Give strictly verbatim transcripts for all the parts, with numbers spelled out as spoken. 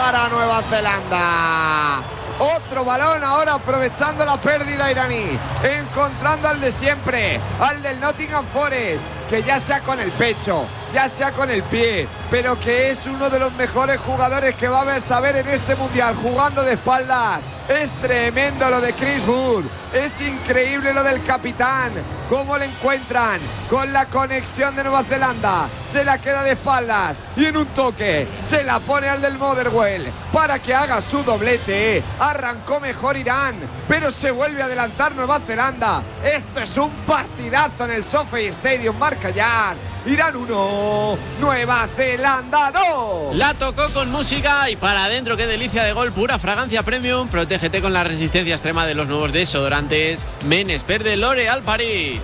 para Nueva Zelanda. Otro balón ahora aprovechando la pérdida iraní, encontrando al de siempre, al del Nottingham Forest, que ya sea con el pecho, ya sea con el pie, pero que es uno de los mejores jugadores que va a saber en este mundial, jugando de espaldas. Es tremendo lo de Chris Wood, es increíble lo del capitán, cómo le encuentran con la conexión de Nueva Zelanda, se la queda de espaldas y en un toque se la pone al del Motherwell para que haga su doblete. Arrancó mejor Irán, pero se vuelve a adelantar Nueva Zelanda. Esto es un partidazo en el SoFi Stadium, marca ya Irán uno, Nueva Zelanda dos. La tocó con música y para adentro, qué delicia de gol, pura fragancia premium. Protégete con la resistencia extrema de los nuevos desodorantes Men Expert de L'Oréal Paris.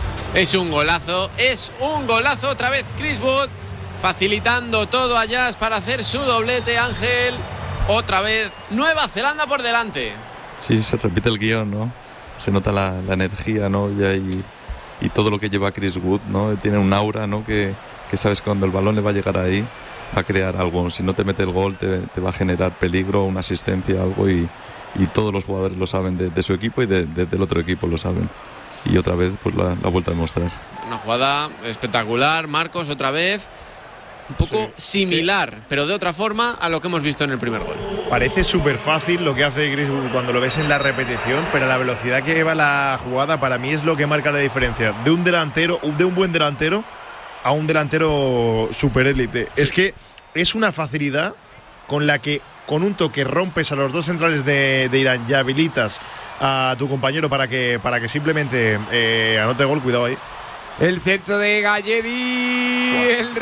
Es un golazo, es un golazo otra vez Chris Wood, facilitando todo a Jazz para hacer su doblete. Ángel, otra vez Nueva Zelanda por delante. Sí, se repite el guión, ¿no? Se nota la, la energía, ¿no? Y ahí... y todo lo que lleva Chris Wood, ¿no? Tiene un aura, ¿no? Que, que sabes que cuando el balón le va a llegar ahí, va a crear algo. Si no te mete el gol, te, te va a generar peligro, una asistencia, algo, y, y todos los jugadores lo saben de, de su equipo y de, de, del otro equipo lo saben. Y otra vez, pues la, la vuelta a demostrar. Una jugada espectacular, Marcos, otra vez. Un poco sí, similar, que... pero de otra forma a lo que hemos visto en el primer gol. Parece súper fácil lo que hace Chris Wood cuando lo ves en la repetición, pero la velocidad que lleva la jugada para mí es lo que marca la diferencia de un delantero, de un buen delantero a un delantero super élite. Sí. Es que es una facilidad con la que con un toque rompes a los dos centrales de, de Irán y habilitas a tu compañero para que, para que simplemente eh, anote gol. Cuidado ahí. El centro de Galledi, el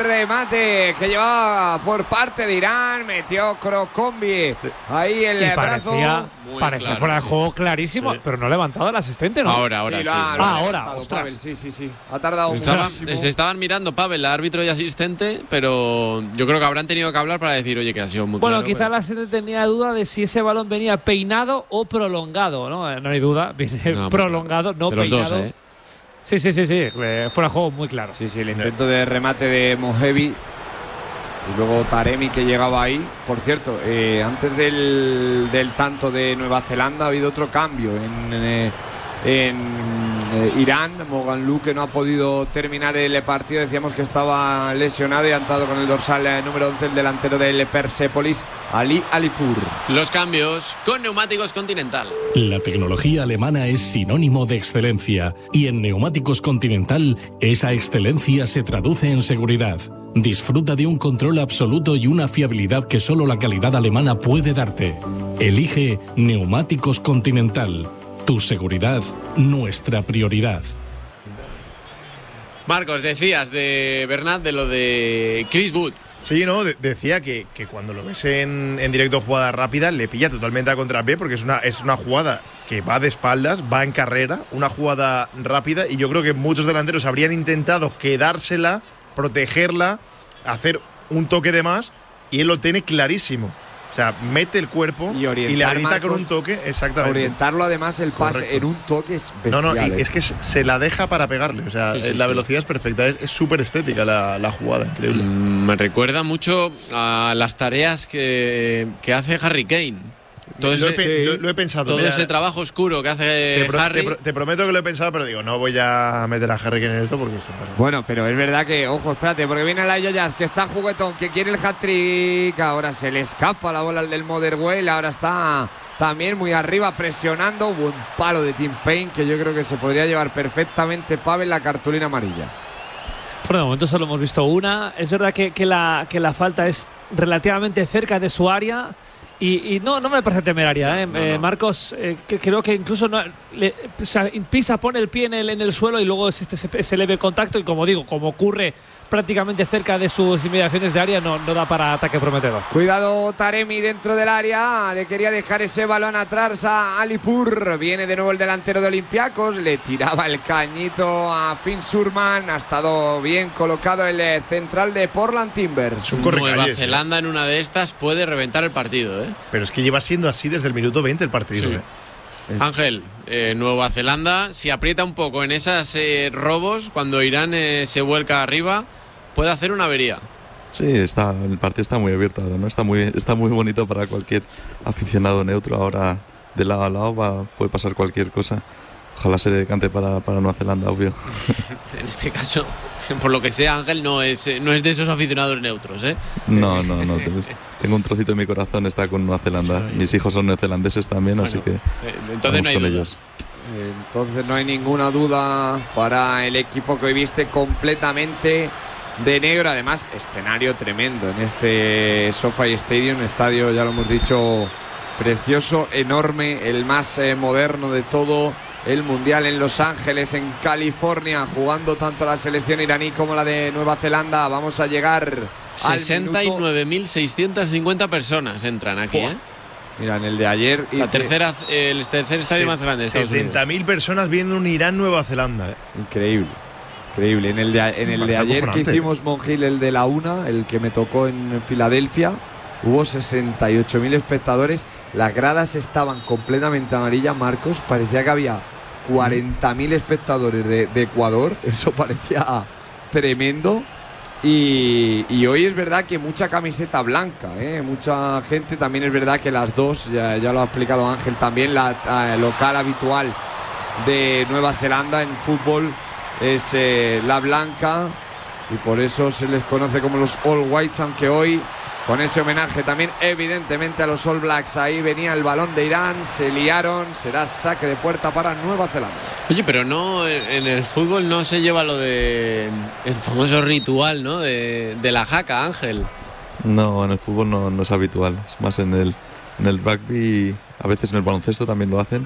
remate que llevaba por parte de Irán, metió Crocombi ahí el y brazo. Parecía, parecía claro, fuera de sí. juego clarísimo, sí. Pero no ha levantado el asistente, ¿no? Ahora, ahora sí. sí. Lo ha, sí. lo ha ah, ahora, Pavel, sí, sí, sí. Ha tardado Estaba, muchísimo. se estaban mirando Pavel, árbitro y asistente, pero yo creo que habrán tenido que hablar para decir, oye, que ha sido muy bueno, claro. Bueno, quizás pero... la asistente tenía duda de si ese balón venía peinado o prolongado, ¿no? No hay duda, viene no, prolongado, no de peinado. Los dos, ¿eh? Sí, sí, sí, sí, fuera juego muy claro. Sí, sí, el intento de remate de Mohebi y luego Taremi que llegaba ahí. Por cierto, eh, antes del, del tanto de Nueva Zelanda ha habido otro cambio en, en, en eh, Irán. Moghanlou, que no ha podido terminar el partido, decíamos que estaba lesionado y ha entrado con el dorsal eh, número once, el delantero del Persepolis, Ali Alipur. Los cambios con Neumáticos Continental. La tecnología alemana es sinónimo de excelencia y en Neumáticos Continental esa excelencia se traduce en seguridad. Disfruta de un control absoluto y una fiabilidad que solo la calidad alemana puede darte. Elige Neumáticos Continental. Tu seguridad, nuestra prioridad. Marcos, decías de Bernat, de lo de Chris Wood. Sí, no, de- decía que, que cuando lo ves en, en directo jugada rápida le pilla totalmente a contrapié porque es una, es una jugada que va de espaldas, va en carrera, una jugada rápida, y yo creo que muchos delanteros habrían intentado quedársela, protegerla, hacer un toque de más, y él lo tiene clarísimo. O sea, mete el cuerpo y, y le habilita con un toque, exactamente. Orientarlo además el pase Correcto. en un toque es bestial. No, no, y ¿eh? es que se la deja para pegarle. O sea, Sí, sí, la sí. velocidad es perfecta. Es súper estética la, la jugada, increíble. Mm, me recuerda mucho a las tareas que, que hace Harry Kane. Todo, lo, ese, he, pe- lo, lo he pensado. todo mira, ese trabajo oscuro que hace te, pro- Harry. te, pro- te prometo que lo he pensado, pero digo, no voy a meter a Harry Kane en esto porque se pasa. Bueno, pero es verdad que, ojo, espérate, porque viene la Yayas, que está juguetón, que quiere el hat-trick, ahora se le escapa la bola al del Motherwell, ahora está también muy arriba presionando, buen palo de Tim Payne, que yo creo que se podría llevar perfectamente Pavel la cartulina amarilla. Por el momento solo hemos visto una. Es verdad que, que, la, que la falta es relativamente cerca de su área. Y, y no, no me parece temeraria, ¿eh? No, Eh, no. Marcos, eh, que creo que incluso no, le, o sea, pisa, pone el pie en el, en el suelo y luego existe ese, ese leve contacto. Y como digo, como ocurre prácticamente cerca de sus inmediaciones de área, no, no da para ataque prometedor. Cuidado Taremi dentro del área, le quería dejar ese balón atrás a Alipur, viene de nuevo el delantero de Olympiacos, le tiraba el cañito a Finn Surman, ha estado bien colocado el eh, central de Portland Timbers. Es un correcalles, Nueva ¿eh? Zelanda en una de estas puede reventar el partido, ¿eh? Pero es que lleva siendo así desde el minuto veinte el partido. Sí. ¿eh? Ángel, eh, Nueva Zelanda, si aprieta un poco en esos eh, robos, cuando Irán eh, se vuelca arriba, puede hacer una avería. Sí, está, el partido está muy abierto ahora, ¿no? Está muy, está muy bonito para cualquier aficionado neutro. Ahora de lado a lado va, puede pasar cualquier cosa. Ojalá se decante para, para Nueva Zelanda, obvio. En este caso, por lo que sea, Ángel no es, no es de esos aficionados neutros, ¿eh? No, no, no. Tengo un trocito de mi corazón, está con Nueva Zelanda. Sí. Mis hijos son neozelandeses también, bueno, así que entonces no hay con duda. ellos. Entonces no hay ninguna duda para el equipo que hoy viste completamente de negro. Además, escenario tremendo en este SoFi Stadium, estadio, ya lo hemos dicho, precioso, enorme, el más eh, moderno de todo el mundial en Los Ángeles, en California, jugando tanto la selección iraní como la de Nueva Zelanda. Vamos a llegar sesenta y nueve mil seiscientas cincuenta personas entran aquí, ¿eh? Mira, en el de ayer la tercera, el tercer estadio sí, más grande de Estados Unidos. setenta mil personas viendo un Irán-Nueva Zelanda, ¿eh? Increíble. Increíble. En el de, en el de ayer que hicimos Monjil, el de la una, el que me tocó en Filadelfia, hubo sesenta y ocho mil espectadores. Las gradas estaban completamente amarillas, Marcos. Parecía que había cuarenta mil espectadores de, de Ecuador. Eso parecía tremendo. Y, y hoy es verdad que mucha camiseta blanca, ¿eh? Mucha gente. También es verdad que las dos, ya, ya lo ha explicado Ángel también, la eh, local habitual de Nueva Zelanda en fútbol es eh, la blanca, y por eso se les conoce como los All Whites, aunque hoy con ese homenaje también evidentemente a los All Blacks. Ahí venía el balón de Irán, se liaron, será saque de puerta para Nueva Zelanda. Oye, pero no, en el fútbol no se lleva lo de el famoso ritual, ¿no? De, de la jaca, Ángel. No, en el fútbol no, no es habitual, es más en el, en el rugby, a veces en el baloncesto también lo hacen.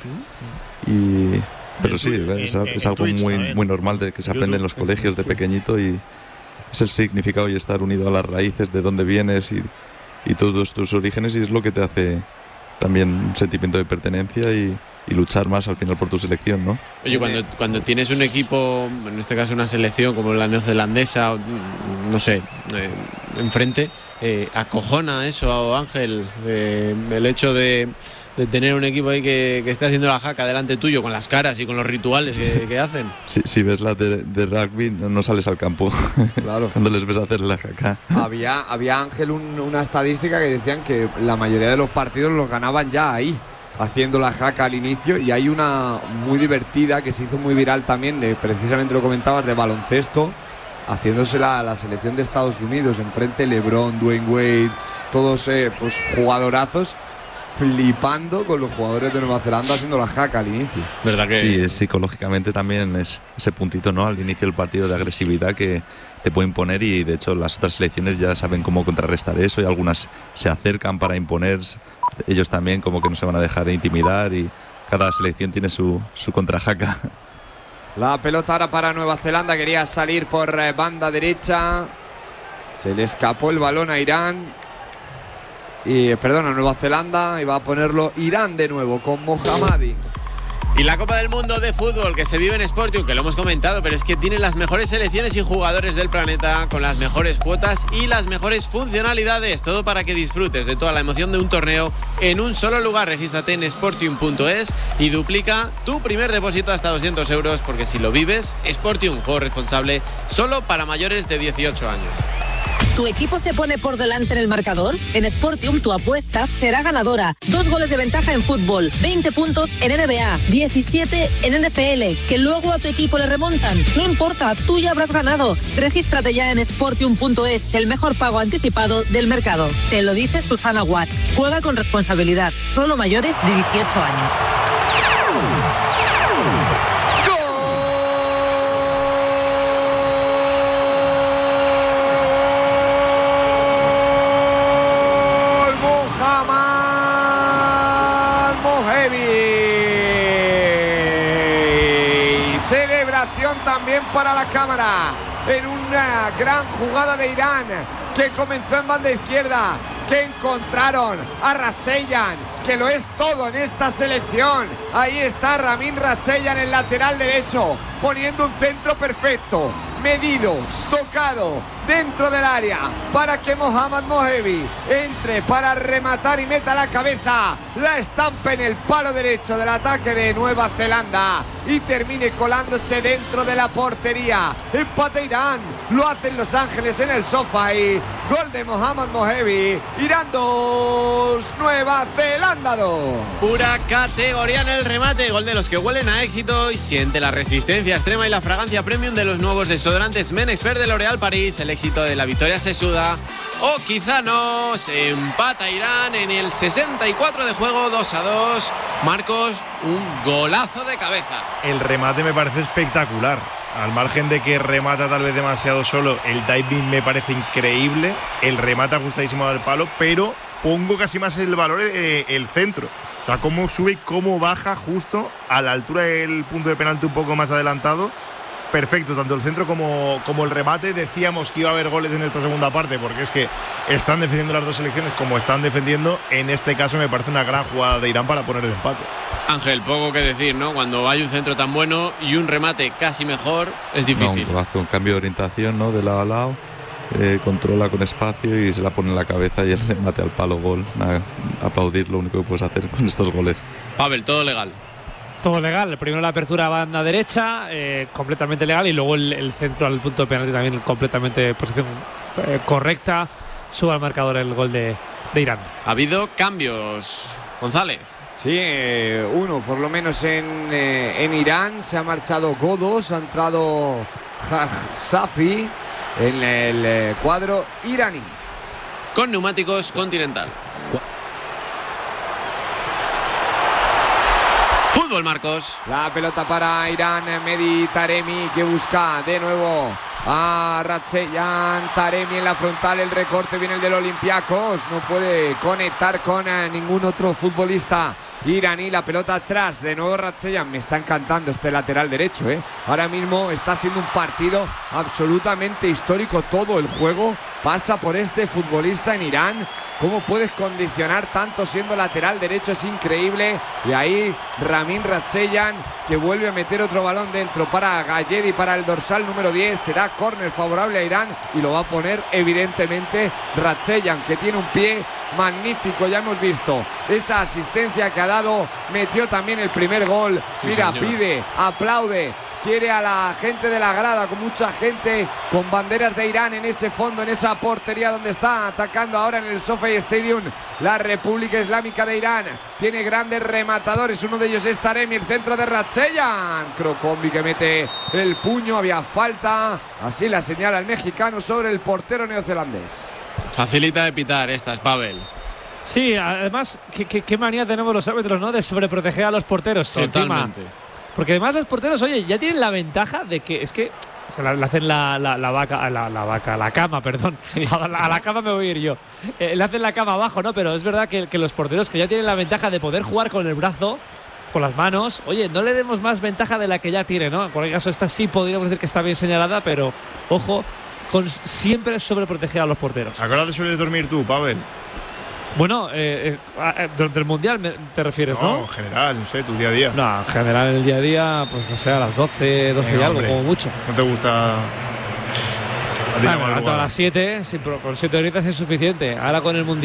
Y pero sí, es, es algo muy, muy normal de que se aprende en los colegios de pequeñito, y es el significado y estar unido a las raíces de dónde vienes y, y todos tus orígenes, y es lo que te hace también un sentimiento de pertenencia y, y luchar más al final por tu selección, ¿no? Oye, cuando, cuando tienes un equipo, en este caso una selección como la neozelandesa, no sé, eh, enfrente, eh, acojona eso, Ángel, eh, el hecho de, de tener un equipo ahí que, que esté haciendo la jaca delante tuyo, con las caras y con los rituales que, que hacen. Si, si ves la de, de rugby, no, no sales al campo. Claro. Cuando les ves hacer la jaca. Había, había Ángel, un, una estadística que decían que la mayoría de los partidos los ganaban ya ahí, haciendo la jaca al inicio. Y hay una muy divertida que se hizo muy viral también, de, precisamente lo comentabas, de baloncesto, haciéndosela a la selección de Estados Unidos, enfrente LeBron, Dwayne Wade, todos eh, pues jugadorazos, flipando con los jugadores de Nueva Zelanda haciendo la jaca al inicio. ¿Verdad que? Sí, psicológicamente también es ese puntito, ¿no? Al inicio del partido de agresividad que te puede imponer, y de hecho las otras selecciones ya saben cómo contrarrestar eso, y algunas se acercan para imponer. Ellos también como que no se van a dejar intimidar, y cada selección tiene su, su contrajaca. La pelota ahora para Nueva Zelanda, quería salir por banda derecha, se le escapó el balón a Irán. Y perdona, Nueva Zelanda, y va a ponerlo Irán de nuevo con Mohammadi. Y la Copa del Mundo de Fútbol que se vive en Sportium, que lo hemos comentado, pero es que tiene las mejores selecciones y jugadores del planeta, con las mejores cuotas y las mejores funcionalidades. Todo para que disfrutes de toda la emoción de un torneo en un solo lugar. Regístrate en sportium punto es y duplica tu primer depósito hasta doscientos euros, porque si lo vives, Sportium, juego responsable, solo para mayores de dieciocho años. ¿Tu equipo se pone por delante en el marcador? En Sportium tu apuesta será ganadora. Dos goles de ventaja en fútbol, veinte puntos en N B A, diecisiete en N F L, que luego a tu equipo le remontan. No importa, tú ya habrás ganado. Regístrate ya en sportium punto es, el mejor pago anticipado del mercado. Te lo dice Susana Guas. Juega con responsabilidad, solo mayores de dieciocho años. También para la cámara en una gran jugada de Irán que comenzó en banda izquierda, que encontraron a Ratseyan, que lo es todo en esta selección. Ahí está Ramin Ratseyan, el lateral derecho, poniendo un centro perfecto, medido, tocado dentro del área, para que Mohammad Mohebi entre para rematar y meta la cabeza, la estampa en el palo derecho del ataque de Nueva Zelanda y termine colándose dentro de la portería. Empate Irán, lo hacen Los Ángeles en el SoFi. Gol de Mohamed Mohebi. Irán dos, Nueva Zelanda dos. Pura categoría en el remate. Gol de los que huelen a éxito y siente la resistencia extrema y la fragancia premium de los nuevos desodorantes Men Expert de L'Oréal Paris. El éxito de la victoria se suda. O quizá no. Se empata Irán en el sesenta y cuatro de juego, dos a dos. Marcos, un golazo de cabeza. El remate me parece espectacular. Al margen de que remata tal vez demasiado solo, el diving me parece increíble. El remate ajustadísimo al palo, pero pongo casi más el valor eh, el centro. O sea, cómo sube y cómo baja justo a la altura del punto de penalti un poco más adelantado. Perfecto, tanto el centro como, como el remate. Decíamos que iba a haber goles en esta segunda parte, porque es que están defendiendo las dos selecciones como están defendiendo. En este caso me parece una gran jugada de Irán para poner el empate. Ángel, poco que decir, ¿no? Cuando hay un centro tan bueno y un remate casi mejor, es difícil. No, hace un cambio de orientación, ¿no? De lado a lado, eh, controla con espacio y se la pone en la cabeza y el remate al palo, gol. Nada, aplaudir, lo único que puedes hacer con estos goles. Pavel, todo legal. Todo legal. Primero la apertura a banda derecha, eh, completamente legal, y luego el, el centro al punto de penalti también completamente posición eh, correcta. Sube al marcador el gol de, de Irán. Ha habido cambios, González. Sí, eh, uno por lo menos en, eh, en Irán. Se ha marchado Godos, ha entrado Safi en el eh, cuadro iraní. Con neumáticos Continental. Fútbol, Marcos. La pelota para Irán, Mehdi Taremi, que busca de nuevo a Ratseyan. Taremi en la frontal, el recorte viene el del Olympiacos, no puede conectar con eh, ningún otro futbolista iraní. La pelota atrás, de nuevo Ratseyan. Me está encantando este lateral derecho, ¿eh? Ahora mismo está haciendo un partido absolutamente histórico. Todo el juego pasa por este futbolista en Irán. Cómo puedes condicionar tanto siendo lateral derecho, es increíble. Y ahí Ramin Ratseyan, que vuelve a meter otro balón dentro para Galledi, para el dorsal número diez. Será córner favorable a Irán y lo va a poner evidentemente Ratseyan, que tiene un pie magnífico. Ya hemos visto esa asistencia que ha dado, metió también el primer gol. Sí, mira, señor. pide, aplaude, quiere a la gente de la grada, con mucha gente con banderas de Irán en ese fondo, en esa portería donde está atacando ahora en el SoFi Stadium la República Islámica de Irán. Tiene grandes rematadores, uno de ellos es Taremi, el centro de Ratseyan. Krokombi, que mete el puño, había falta, así la señala el mexicano sobre el portero neozelandés. Facilita de pitar estas, Pavel. Sí, además, qué, qué, qué manía tenemos los árbitros, ¿no? De sobreproteger a los porteros. Totalmente. Encima, porque además los porteros, oye, ya tienen la ventaja de que es que se la, le hacen la, la, la vaca, la, la vaca, la cama, perdón. A la, a la cama me voy a ir yo. Eh, le hacen la cama abajo, ¿no? Pero es verdad que, que los porteros que ya tienen la ventaja de poder jugar con el brazo, con las manos, oye, no le demos más ventaja de la que ya tiene, ¿no? En cualquier caso, esta sí podríamos decir que está bien señalada, pero ojo, con siempre sobreproteger a los porteros. ¿A qué hora te sueles dormir tú, Pavel? Bueno, eh, eh, durante el Mundial me, te refieres, ¿no? No, en general, no sé, tu día a día. No, en general el día a día, pues no sé, a las doce, doce Venga, y algo, hombre. como mucho. ¿No te gusta? A ti Ah, la me levanto a madrugada. las siete, sí, pero con siete horitas es suficiente. Ahora con el Mundial